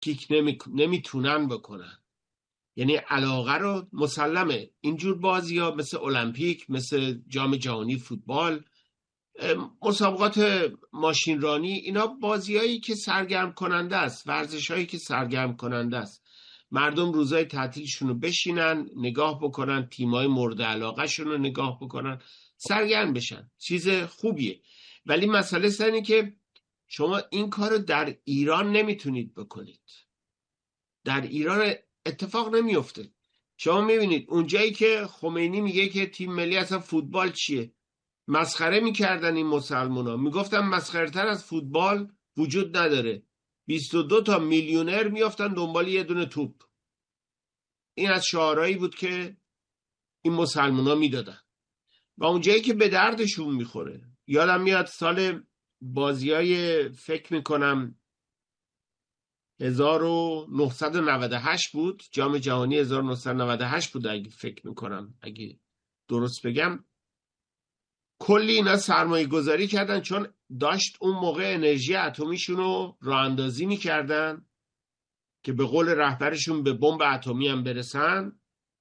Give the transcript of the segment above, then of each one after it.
کیک نمیتونن بکنن. یعنی علاقه رو مسلمه اینجور بازی ها مثل المپیک، مثل جام جهانی فوتبال، مسابقات ماشینرانی، اینا بازیایی که سرگرم کننده است، ورزشایی که سرگرم کننده است. مردم روزای تعطیلشون رو بشینن نگاه بکنن، تیمای مورد علاقه شون رو نگاه بکنن، سرگرم بشن، چیز خوبیه. ولی مسئله اینه که شما این کارو در ایران نمیتونید بکنید. در ایران اتفاق نمیفته. شما میبینید اونجایی که خمینی میگه که تیم ملی اصلا فوتبال چیه، مسخره میکردن این مسلمونا، میگفتن مسخره‌تر از فوتبال وجود نداره. 22 تا میلیونر میافتن دنبال یه دونه توپ. این از شعارهایی بود که این مسلمونا میدادن و اونجایی که به دردشون میخوره. یادم میاد سال بازیای فکر میکنم 1998 بود، جام جهانی 1998 بود اگه فکر میکنم، اگه درست بگم. کلی اینا سرمایه گذاری کردن چون داشت اون موقع انرژی اتمیشون رو راه اندازی میکردن که به قول رهبرشون به بمب اتمی هم برسن.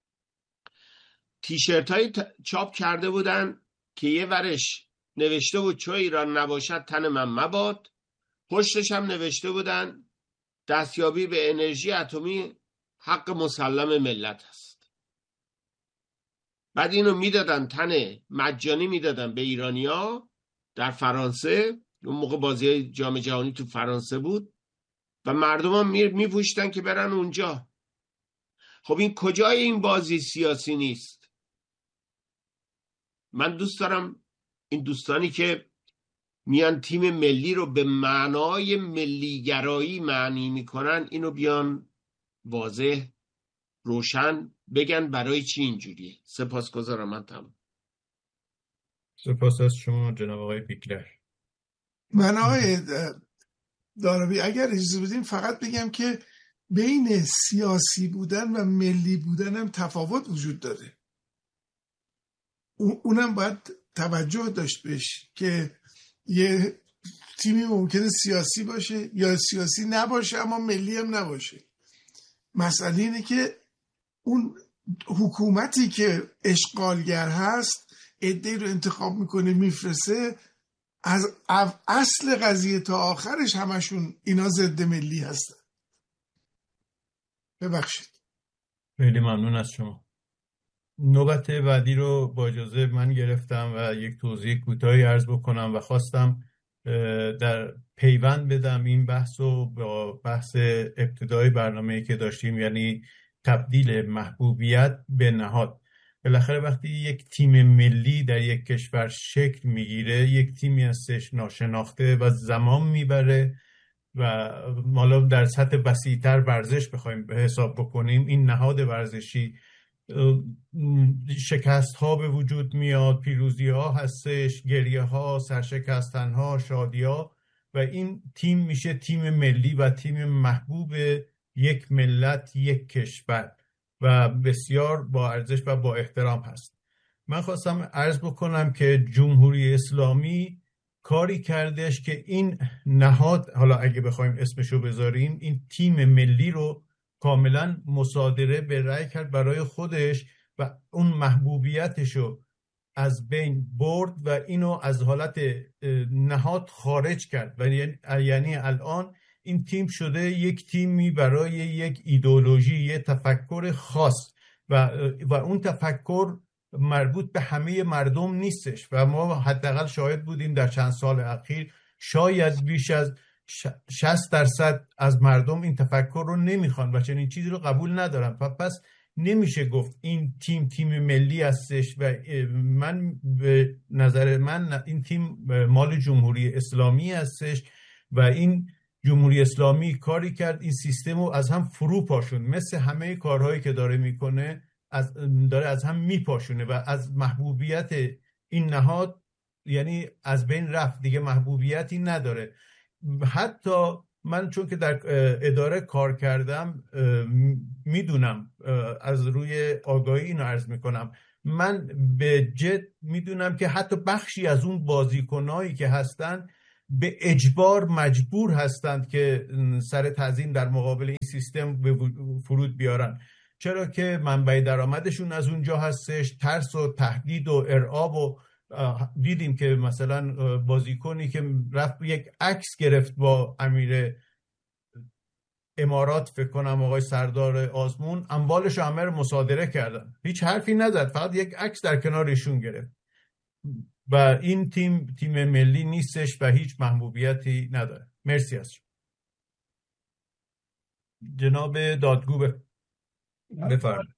تیشرت های چاپ کرده بودن که یه ورش نوشته بود چون ایران نباشد تن من مباد، پشتش هم نوشته بودن دستیابی به انرژی اتمی حق مسلم ملت است. بعد اینو میدادن تن مجانی میدادن به ایرانیا در فرانسه. اون موقع بازی جام جهانی تو فرانسه بود و مردم هم میپوشتن که برن اونجا. خب این کجای این بازی سیاسی نیست؟ من دوست دارم این دوستانی که میان تیم ملی رو به معنای ملیگرایی معنی میکنن اینو بیان واضح روشن بگن برای چی اینجوریه. سپاسگزارم. من تمام. سپاس از شما جناب آقای پیکلر. من آقای دارابی اگر اجازه بدین فقط بگم که بین سیاسی بودن و ملی بودن هم تفاوت وجود داره. اونم باید توجه داشت بهش که یه تیمی ممکنه سیاسی باشه یا سیاسی نباشه اما ملی هم نباشه. مسئله اینه که اون حکومتی که اشغالگر هست عده‌ای رو انتخاب میکنه میفرسته، از اصل قضیه تا آخرش همشون اینا ضد ملی هستن. ببخشید. خیلی ممنون از شما. نوبت بعدی رو با اجازه من گرفتم و یک توضیح کوتاهی عرض بکنم و خواستم در پیوند بدم این بحث رو با بحث ابتدای برنامه‌ای که داشتیم، یعنی تبدیل محبوبیت به نهاد. بالاخره وقتی یک تیم ملی در یک کشور شکل میگیره، یک تیمی هستش ناشناخته و زمان میبره و حالا در سطح وسیع‌تر ورزش بخوایم به حساب بکنیم، این نهاد ورزشی شکست ها به وجود میاد، پیروزی ها هستش، گریه ها، سرشکستن ها، شادی ها، و این تیم میشه تیم ملی و تیم محبوب یک ملت، یک کشور و بسیار با ارزش و با احترام هست. من خواستم عرض بکنم که جمهوری اسلامی کاری کردش که این نهاد، حالا اگه بخوایم اسمشو بذاریم، این تیم ملی رو کاملا مصادره به رأی کرد برای خودش و اون محبوبیتشو از بین برد و اینو از حالت نهاد خارج کرد و یعنی الان این تیم شده یک تیمی برای یک ایدئولوژی، یک تفکر خاص و اون تفکر مربوط به همه مردم نیستش و ما حداقل شاهد بودیم در چند سال اخیر شاید بیش از 60% از مردم این تفکر رو نمیخوان و چنین چیزی رو قبول ندارن. پس نمیشه گفت این تیم ملی هستش و من به نظر من این تیم مال جمهوری اسلامی هستش و این جمهوری اسلامی کاری کرد این سیستم رو از هم فرو پاشون، مثل همه کارهایی که داره میکنه داره از هم میپاشونه و از محبوبیت این نهاد یعنی از بین رفت، دیگه محبوبیتی نداره. حتی من چون که در اداره کار کردم میدونم، از روی آگاهی اینو عرض میکنم، من به جد میدونم که حتی بخشی از اون بازیکنایی که هستن به اجبار مجبور هستند که سر تعظیم در مقابل این سیستم به فرود بیارن، چرا که منبع درآمدشون از اونجا هستش. ترس و تهدید و ارعاب و دیدیم که مثلا بازیکنی که رفت یک عکس گرفت با امیر امارات، فکر کنم آقای سردار آزمون، اموالش رو همه رو مصادره کردن، هیچ حرفی نزد، فقط یک عکس در کنار ایشون گرفت. و این تیم ملی نیستش و هیچ محبوبیتی نداره. مرسی از شما. جناب دادگو بفرمایید.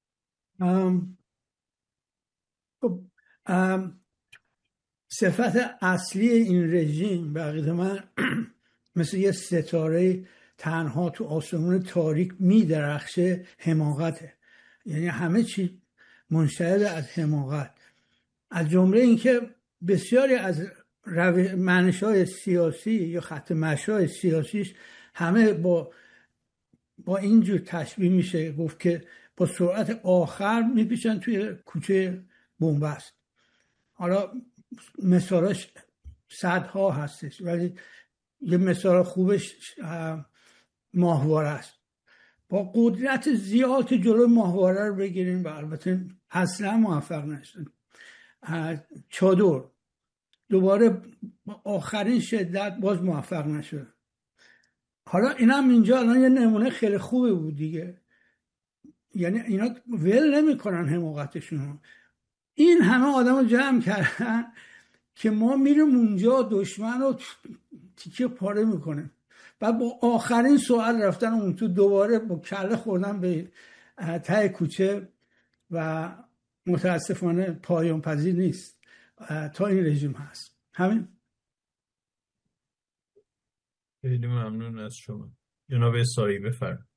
صفت اصلی این رژیم به عقیده من مثل یه ستاره تنها تو آسمون تاریک می درخشه، حماقته. یعنی همه چی منشأ از حماقت، از جمله اینکه بسیاری از منشأهای سیاسی یا خط مشی‌های سیاسیش همه با اینجور تشبیه میشه گفت که با سرعت آخر میپیچن توی کوچه بنبست. حالا مثالاش صدها هستش، ولی یه مثال خوبش ماهواره است. با قدرت زیاد جلوی ماهواره رو بگیریم و البته اصلا موفق نشدن. چادر دوباره آخرین شدت باز موفق نشد. حالا اینم اینجا الان یه نمونه خیلی خوبی بود دیگه. یعنی اینا ول نمی‌کنن حماقتشون. این همه آدمو جمع کردن که ما میریم اونجا دشمن رو تیکه پاره میکنه و با آخرین سوال رفتن اون تو دوباره با کله خوردن به ته کوچه و متاسفانه پایان پذیر نیست تا این رژیم هست. همین. خیلی ممنون از شما. جناب اسایی بفرمایید.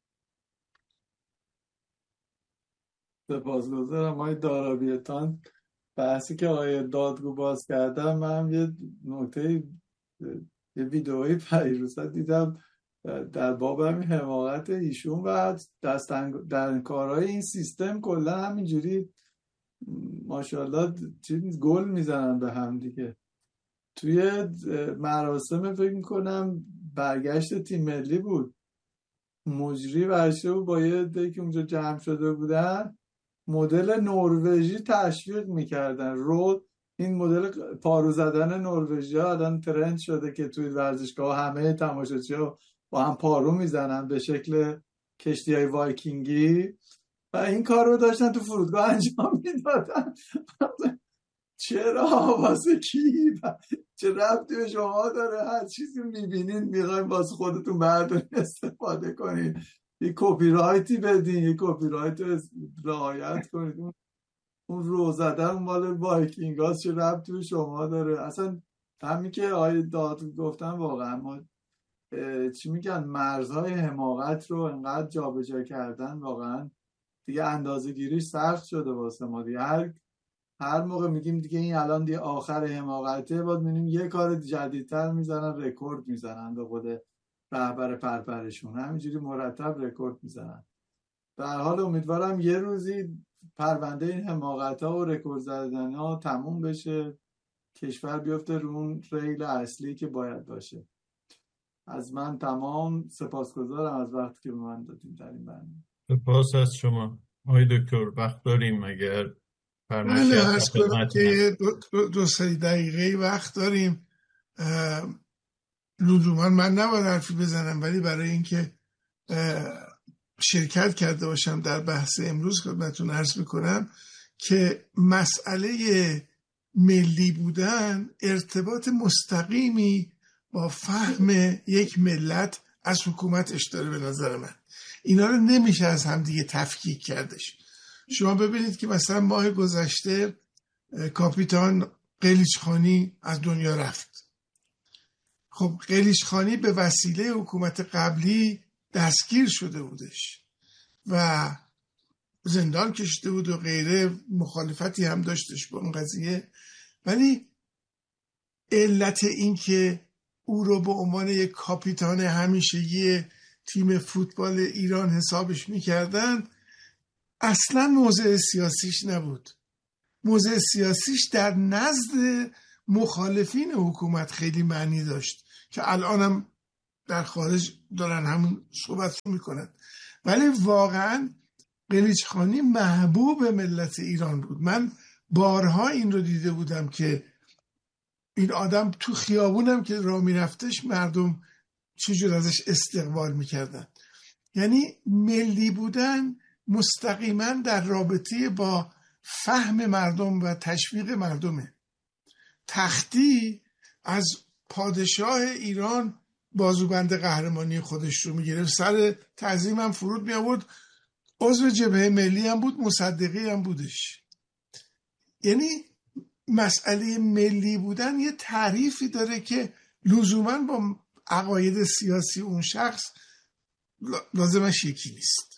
سپاسگزارم آقای دارابیتان. بحثی که آقای دادگو باز کردم، من یه نکته، یه ویدئوی پیروزا دیدم در باب همین حماقت ایشون و در کارهای این سیستم کلا همینجوری ماشاءالله گل میزنن به هم دیگه. توی مراسم فکر میکنم برگشت تیم ملی بود، مجری ورشه و با یه عده‌ای که اونجا جمع شده بودن مدل نروژی تشویق میکردن. این مدل پارو زدن نروژی ها الان ترند شده که توی ورزشگاه همه تماشاچی‌ها با هم پارو میزنن به شکل کشتی‌های وایکینگی و این کار رو داشتن تو فرودگاه انجام میدادن. چرا؟ واسه کی؟ چه ربطی به شما داره؟ هر چیزی میبینین میخواین واسه خودتون بردارین استفاده کنین، یه کپی رایتی بدین، یه کپی رایت رعایت کنید. اون رو زدن مال وایکینگ ها چه ربطی به شما داره؟ اصلا همین که آقای داد گفتن واقعا ما چی میگن مرزهای حماقت رو انقدر جابجا کردن، واقعا دیگه اندازه گیریش سخت شده واسه ما دیگه. هر موقع میگیم دیگه این الان دیگه آخر حماقته، باید میبینیم یه کار جدیدتر میزنن، رکورد میزنن به خود رهبر پرپرشون، همینجوری مرتب رکورد میزنن. به هر حال امیدوارم یه روزی پرونده این حماقت‌ها و رکورد زدن‌ها تموم بشه، کشور بیفته رو اون ریل اصلی که باید باشه. از من تمام سپاسگزارم از وقتی که به من دادیم در این برنامه. سپاس از شما. آقای دکتر وقت داریم اگر بله، عرض کنم که دو سه دقیقه وقت داریم. لزوما من نباید حرفی بزنم، ولی برای اینکه شرکت کرده باشم در بحث امروز خدمتتون عرض میکنم که مسئله ملی بودن ارتباط مستقیمی با فهم یک ملت از حکومتش داره. به نظر من اینا رو نمیشه از هم دیگه تفکیک کردش. شما ببینید که مثلا ماه گذشته کاپیتان قلیچخانی از دنیا رفت. خب قلیچخانی به وسیله حکومت قبلی دستگیر شده بودش و زندان کشیده بود و غیره، مخالفتی هم داشتش با اون قضیه، ولی علت این که او رو به عنوان یک کاپیتان همیشگی تیم فوتبال ایران حسابش میکردن اصلا موضع سیاسیش نبود. موضع سیاسیش در نزد مخالفین حکومت خیلی معنی داشت که الانم در خارج دارن همون صحبت میکنن. ولی واقعا قلیچخانی محبوب ملت ایران بود. من بارها این رو دیده بودم که این آدم تو خیابونم که راه میرفتش مردم چجور ازش استقبال میکردن. یعنی ملی بودن مستقیما در رابطه با فهم مردم و تشویق مردمه. تختی از پادشاه ایران بازوبند قهرمانی خودش رو میگرفت، سر تعظیم هم فرود می آورد، عضو جبهه ملی هم بود، مصدقی هم بودش. یعنی مسئله ملی بودن یه تعریفی داره که لزوما با عقاید سیاسی اون شخص لازمش یکی نیست.